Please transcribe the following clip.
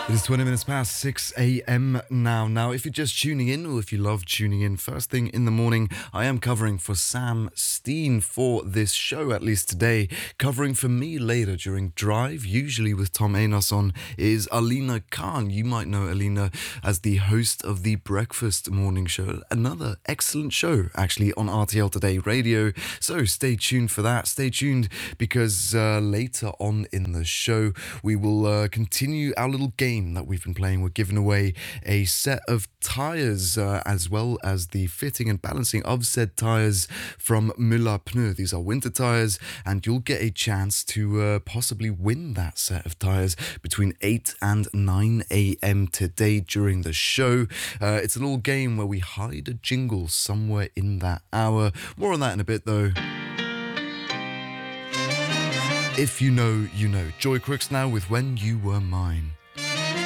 It is 20 minutes past 6 a.m. now. Now, if you're just tuning in, or if you love tuning in first thing in the morning, I am covering for Sam Steen for this show, at least today. Covering for me later during Drive, usually with Tom Einarsson, is Alina Khan. You might know Alina as the host of the Breakfast Morning Show. Another excellent show, actually, on RTL Today Radio. So stay tuned for that. Stay tuned because later on in the show, we will continue our little game that we've been playing. We're giving away a set of tyres as well as the fitting and balancing of said tyres from Müller Pneu. These are winter tyres, and you'll get a chance to possibly win that set of tyres between 8 and 9 a.m. today during the show. It's a little game where we hide a jingle somewhere in that hour. More on that in a bit though. If you know, you know. Joy Crooks now with When You Were Mine.